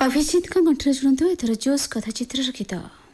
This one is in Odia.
ଅଭିଜିତଙ୍କ କଣ୍ଠରେ ଶୁଣନ୍ତୁ ଏଥର ଜୋସ୍ କଥା ଚିତ୍ରର ଗୀତ।